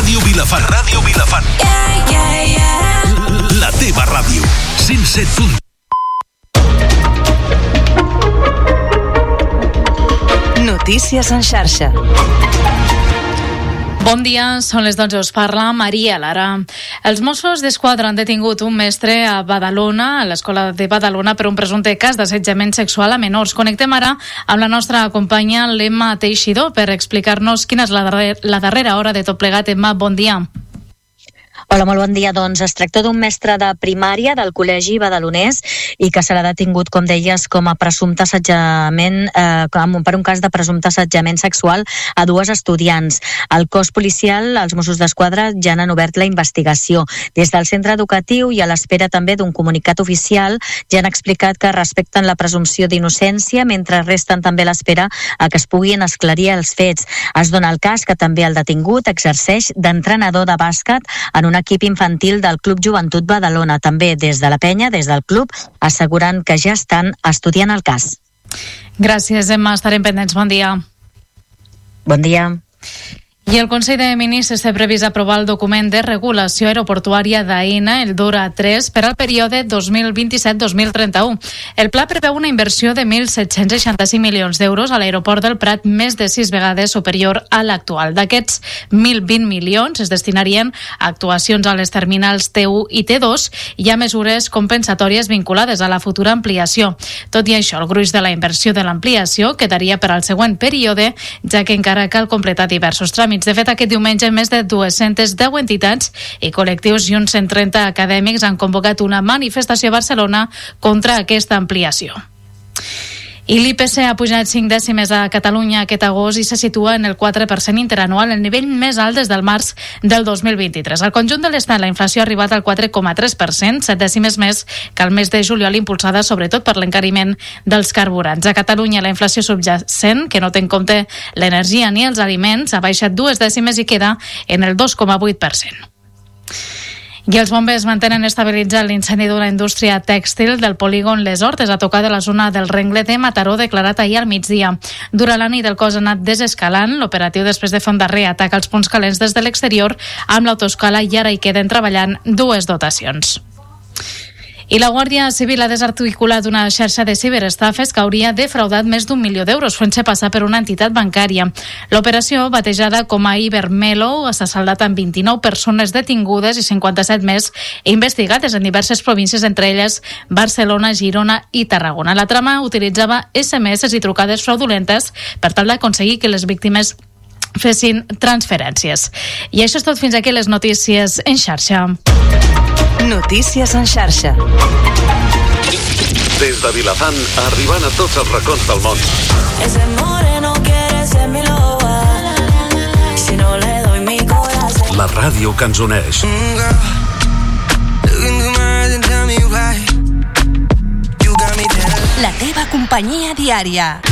Ràdio Vilafant. Ràdio Vilafant. La teva ràdio. 107. Notícies en xarxa. Bon dia, són les 12, us parla Maria Lara. Els Mossos d'Esquadra han detingut un mestre a Badalona, a l'escola de Badalona, per un presumpte cas d'assetjament sexual a menors. Connectem ara amb la nostra companya l'Emma Teixidor per explicar-nos quina és la darrera hora de tot plegat. Emma, bon dia. Hola, molt bon dia. Doncs es tracta d'un mestre de primària del col·legi badalonès i que serà detingut, com deies, com a presumpte assetjament, per un cas de presumpte assetjament sexual a dues estudiants. El cos policial, els Mossos d'Esquadra, ja han obert la investigació. Des del centre educatiu i a l'espera també d'un comunicat oficial, ja han explicat que respecten la presumpció d'innocència, mentre resten també a l'espera a que es puguin esclarir els fets. Es dona el cas que també el detingut exerceix d'entrenador de bàsquet en un equip infantil del Club Joventut Badalona. També des de la penya, des del club, asseguren que ja estan estudiant el cas. Gràcies, Emma. Estarem pendents. Bon dia. Bon dia. I el Consell de Ministres té previst aprovar el document de regulació aeroportuària d'AENA, el DORA 3, per al període 2027-2031. El pla preveu una inversió de 1.765 milions d'euros a l'aeroport del Prat, més de 6 vegades superior a l'actual. D'aquests 1.020 milions es destinarien a actuacions a les terminals T1 i T2 i a mesures compensatòries vinculades a la futura ampliació. Tot i això, el gruix de la inversió de l'ampliació quedaria per al següent període, ja que encara cal completar diversos tràmits. De fet, aquest diumenge més de 210 entitats i col·lectius i uns 130 acadèmics han convocat una manifestació a Barcelona contra aquesta ampliació. I l'IPC ha pujat 5 dècimes a Catalunya aquest agost i se situa en el 4% interanual, el nivell més alt des del març del 2023. Al conjunt de l'Estat, la inflació ha arribat al 4,3%, 7 dècimes més que el mes de juliol, impulsada sobretot per l'encariment dels carburants. A Catalunya, la inflació subjacent, que no té en compte l'energia ni els aliments, ha baixat 2 dècimes i queda en el 2,8%. I els bombers mantenen estabilitzat l'incendi d'una indústria tèxtil del polígon Les Hortes a tocar de la zona del rengle de Mataró, declarat ahir al migdia. Durant la nit el cos ha anat desescalant l'operatiu després de fer un darrer atac als punts calents des de l'exterior amb l'autoescala i ara hi queden treballant 2 dotacions. I la Guàrdia Civil ha desarticulat una xarxa de ciberestafes que hauria defraudat més d'1 milió d'euros fent-se passar per una entitat bancària. L'operació, batejada com a Ibermelo, s'ha saldat amb 29 persones detingudes i 57 més investigades en diverses províncies, entre elles Barcelona, Girona i Tarragona. La trama utilitzava SMS i trucades fraudulentes per tal d'aconseguir que les víctimes fessin transferències. I això és tot. Fins aquí les notícies en xarxa. Notícies en xarxa. Des de Vilafant, arribant a tots els racons del món. Ese moreno quiere ser mi loba. Si no le doy mi corazón. La ràdio que ens uneix. La teva companyia diària.